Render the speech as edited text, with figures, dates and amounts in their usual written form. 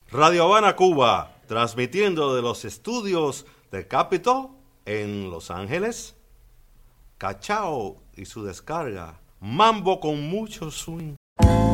Radio Habana, Cuba, transmitiendo de los estudios de Capitol en Los Ángeles. Cachao y su descarga. Mambo con mucho swing.